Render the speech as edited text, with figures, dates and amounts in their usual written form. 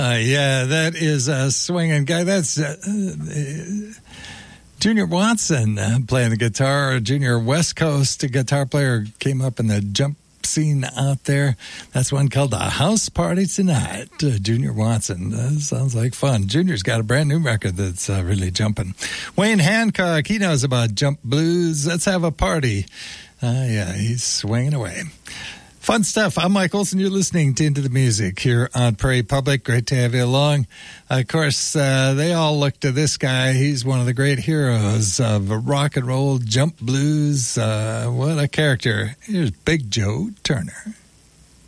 Yeah, that is a swinging guy. That's Junior Watson playing the guitar. A junior West Coast guitar player came up in the jump scene out there. That's one called The House Party Tonight. Junior Watson. That sounds like fun. Junior's got a brand new record that's really jumping. Wayne Hancock, he knows about jump blues. Let's have a party. Yeah, he's swinging away. Fun stuff. I'm Mike Olson. You're listening to Into the Music here on Prairie Public. Great to have you along. Of course, they all look to this guy. He's one of the great heroes of rock and roll, jump blues. What a character. Here's Big Joe Turner.